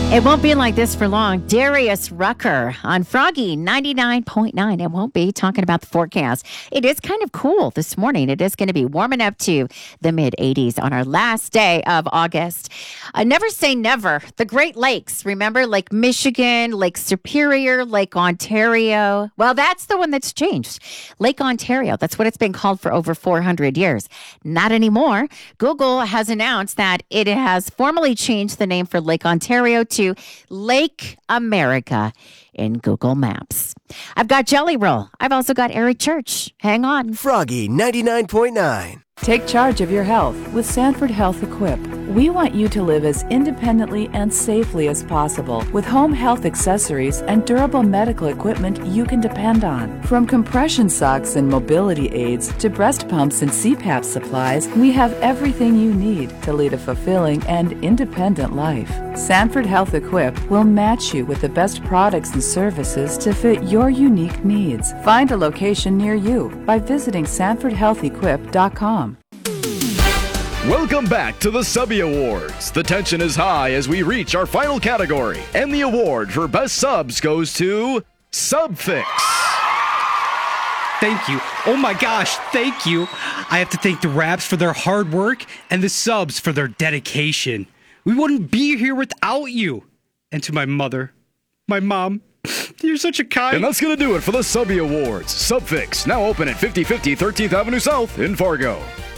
It won't be like this for long. Darius Rucker on Froggy 99.9. It won't be talking about the forecast. It is kind of cool this morning. It is going to be warming up to the mid 80s on our last day of August. Never say never. The Great Lakes, remember? Lake Michigan, Lake Superior, Lake Ontario. Well, that's the one that's changed. Lake Ontario. That's what it's been called for over 400 years. Not anymore. Google has announced that it has formally changed the name for Lake Ontario to Lake America in Google Maps. I've got Jelly Roll. I've also got Eric Church. Hang on. Froggy 99.9. Take charge of your health with Sanford Health Equip. We want you to live as independently and safely as possible with home health accessories and durable medical equipment you can depend on. From compression socks and mobility aids to breast pumps and CPAP supplies, we have everything you need to lead a fulfilling and independent life. Sanford Health Equip will match you with the best products and services to fit your unique needs. Find a location near you by visiting SanfordHealthEquip.com. Welcome back to the Subby Awards. The tension is high as we reach our final category, and the award for Best Subs goes to Subfix. Thank you. Oh my gosh, thank you. I have to thank the Raps for their hard work and the Subs for their dedication. We wouldn't be here without you. And to my mother, my mom, you're such a kind... And that's going to do it for the Subby Awards. Subfix, now open at 5050 13th Avenue South in Fargo.